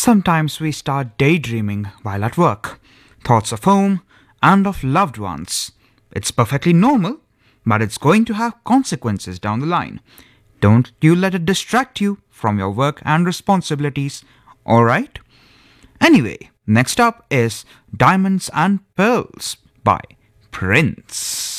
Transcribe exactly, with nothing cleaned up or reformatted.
Sometimes we start daydreaming while at work. Thoughts of home and of loved ones. It's perfectly normal, but it's going to have consequences down the line. Don't you let it distract you from your work and responsibilities, alright? Anyway, next up is Diamonds and Pearls by Prince.